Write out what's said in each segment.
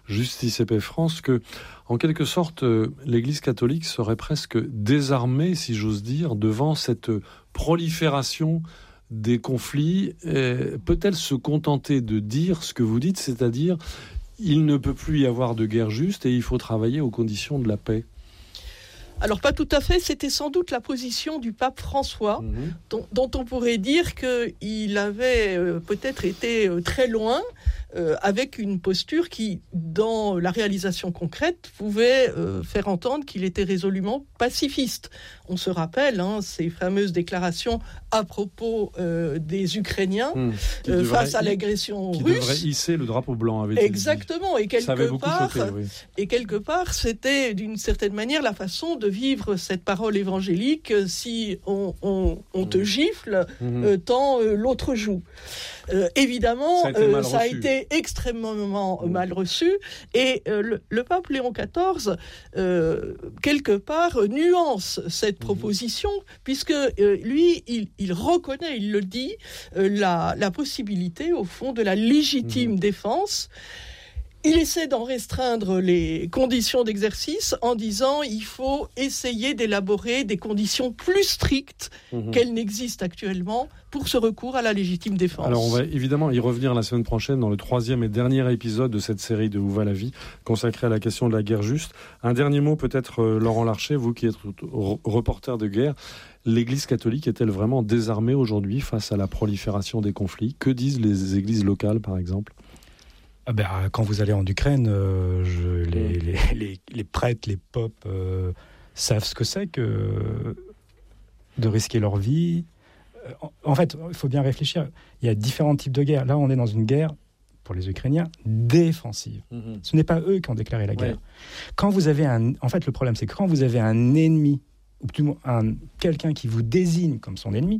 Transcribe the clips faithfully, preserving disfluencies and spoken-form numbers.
Justice et Paix France, que, en quelque sorte, l'Église catholique serait presque désarmée, si j'ose dire, devant cette prolifération des conflits. Et peut-elle se contenter de dire ce que vous dites, c'est-à-dire il ne peut plus y avoir de guerre juste et il faut travailler aux conditions de la paix? Alors pas tout à fait, c'était sans doute la position du pape François, mmh. dont, dont on pourrait dire qu'il avait euh, peut-être été euh, très loin, euh, avec une posture qui, dans la réalisation concrète, pouvait euh, faire entendre qu'il était résolument pacifiste. On se rappelle hein, ces fameuses déclarations à propos euh, des Ukrainiens mmh. euh, face à l'agression qui russe. Qui devrait hisser le drapeau blanc, avait été Exactement, et quelque part, choqué, oui. et quelque part, c'était d'une certaine manière la façon de vivre cette parole évangélique. Si on, on, on te gifle, mmh. euh, tant euh, l'autre joue. Euh, évidemment, ça a été, euh, ça a été extrêmement mmh. mal reçu, et euh, le, le pape Léon quatorze, euh, quelque part, nuance cette mmh. proposition, puisque euh, lui, il, il reconnaît, il le dit, euh, la, la possibilité, au fond, de la légitime mmh. défense. Il essaie d'en restreindre les conditions d'exercice en disant qu'il faut essayer d'élaborer des conditions plus strictes mmh. qu'elles n'existent actuellement pour ce recours à la légitime défense. Alors on va évidemment y revenir la semaine prochaine dans le troisième et dernier épisode de cette série de Où va la vie, consacrée à la question de la guerre juste. Un dernier mot peut-être, euh, Laurent Larcher, vous qui êtes reporter de guerre. L'Église catholique est-elle vraiment désarmée aujourd'hui face à la prolifération des conflits? Que disent les églises locales par exemple? Ah ben, quand vous allez en Ukraine, euh, je, les, les, les, les prêtres, les popes euh, savent ce que c'est que de risquer leur vie. En, en fait, il faut bien réfléchir. Il y a différents types de guerres. Là, on est dans une guerre, pour les Ukrainiens, défensive. Mm-hmm. Ce n'est pas eux qui ont déclaré la guerre. Ouais. Quand vous avez un, en fait, le problème, c'est que quand vous avez un ennemi, ou plutôt un, quelqu'un qui vous désigne comme son ennemi,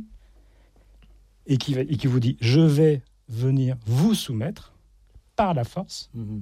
et qui, et qui vous dit « je vais venir vous soumettre », par la force, mmh.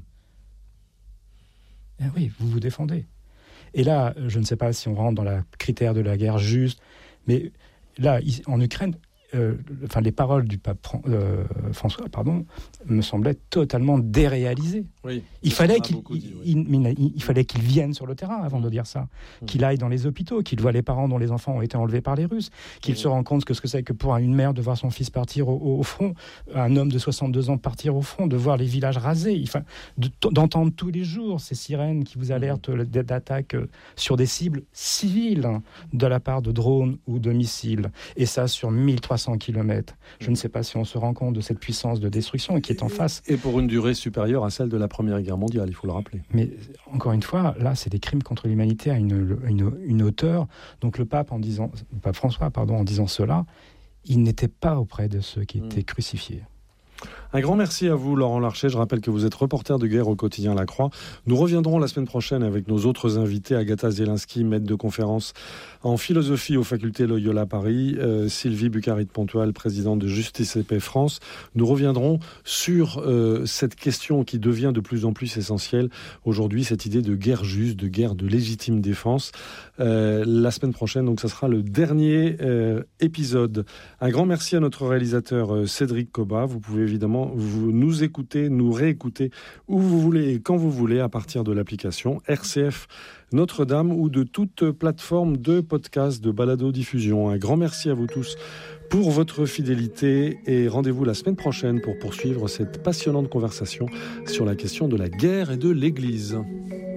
eh oui, vous vous défendez. Et là, je ne sais pas si on rentre dans le critère de la guerre juste, mais là, en Ukraine, euh, enfin, les paroles du pape Fran- euh, François pardon, me semblaient totalement déréalisées. Oui, il, fallait qu'il, dit, oui. il, il, il fallait qu'il vienne sur le terrain avant de dire ça, mmh. qu'il aille dans les hôpitaux, qu'il voit les parents dont les enfants ont été enlevés par les Russes, qu'il mmh. se rende compte que ce que c'est que pour une mère de voir son fils partir au, au front, un homme de soixante-deux ans partir au front, de voir les villages rasés, enfin, de, d'entendre tous les jours ces sirènes qui vous alertent mmh. d'attaques sur des cibles civiles hein, de la part de drones ou de missiles, et ça sur mille trois cents kilomètres. Je ne sais pas si on se rend compte de cette puissance de destruction qui est en face. Et pour une durée supérieure à celle de la Première Guerre mondiale, il faut le rappeler. Mais encore une fois, là, c'est des crimes contre l'humanité à une, une, une hauteur. Donc le pape, en disant, le pape François, pardon, en disant cela, il n'était pas auprès de ceux qui étaient mmh. crucifiés. Un grand merci à vous, Laurent Larcher. Je rappelle que vous êtes reporter de guerre au quotidien La Croix. Nous reviendrons la semaine prochaine avec nos autres invités, Agatha Zielinski, maître de conférence en philosophie aux facultés Loyola Paris, euh, Sylvie Bucarit-Pontoil, présidente de Justice et Paix France. Nous reviendrons sur euh, cette question qui devient de plus en plus essentielle aujourd'hui, cette idée de guerre juste, de guerre de légitime défense. Euh, la semaine prochaine, donc ça sera le dernier euh, épisode. Un grand merci à notre réalisateur euh, Cédric Coba. Vous pouvez évidemment vous nous écouter, nous réécouter où vous voulez et quand vous voulez à partir de l'application R C F Notre-Dame ou de toute plateforme de podcast, de balado-diffusion. Un grand merci à vous tous pour votre fidélité et rendez-vous la semaine prochaine pour poursuivre cette passionnante conversation sur la question de la guerre et de l'Église.